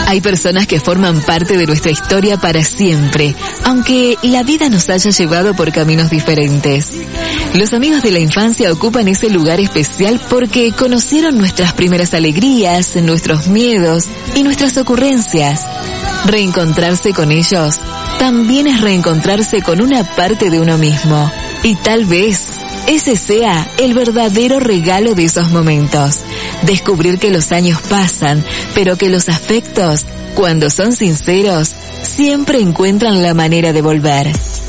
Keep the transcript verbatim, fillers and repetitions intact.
Hay personas que forman parte de nuestra historia para siempre, aunque la vida nos haya llevado por caminos diferentes. Los amigos de la infancia ocupan ese lugar especial porque conocieron nuestras primeras alegrías, nuestros miedos y nuestras ocurrencias. Reencontrarse con ellos también es reencontrarse con una parte de uno mismo. Y tal vez ese sea el verdadero regalo de esos momentos. Descubrir que los años pasan, pero que los afectos, cuando son sinceros, siempre encuentran la manera de volver.